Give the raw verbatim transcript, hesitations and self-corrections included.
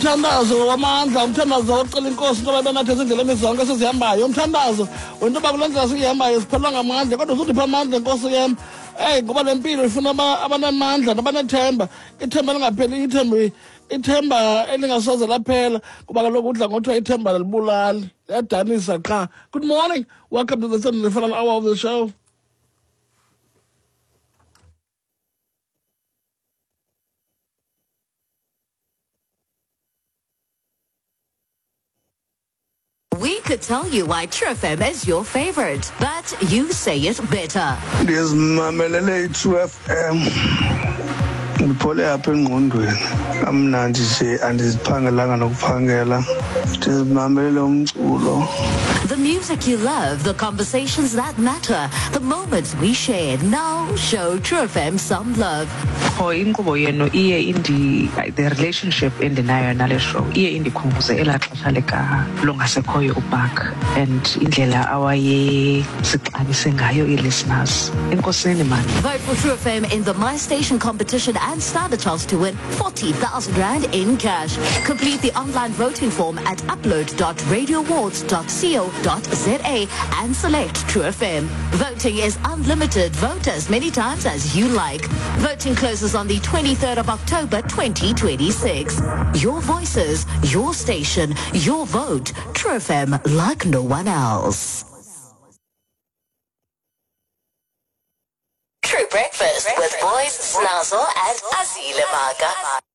umthandazo wamandla, umthandazo ocela inkosi into babenathi ezindleleni zonke sizihambayo. Umthandazo wento yoba kule ndlela siyihambayo siphelwa ngamandla, kodwa uzudipha amandla nkosi yam. Eyi, ngoba le mpilo ifuna abanamandla nabanethemba, ithemba lingapheli, ithemba ithemba elingasoze laphela, kuba kaloku udla ngothiwa ithemba libulali, liyadanisa qha. Good morning, welcome to the second and final hour of the show. We could tell you why True F M is your favorite, but you say it better. There's Mamelele True F M. Ndiphole apha engqondweni amnandi nje andiziphangelanga nokuphangela ndizimamelele umculo. The music you love, the conversations that matter, the moments we shared. Now show True F M some love. Oh, inkqubo yenu iye indi the relationship endinayo nale show iye indikhumbuze elaa xesha lika lungasekhoyo uBark and indlela awaye sixabise ngayo i-listeners. Enkosini man. Vote for True F M in the My Station competition and stand a chance to win forty thousand rand in cash. Complete the online voting form at upload dot radio awards dot co dot za and select True F M. Voting is unlimited. Vote as many times as you like. Voting closes on the twenty-third of October twenty twenty-six. Your voices, your station, your vote. True F M like no one else. True Breakfast with Boys Snazzle and Azile Maga.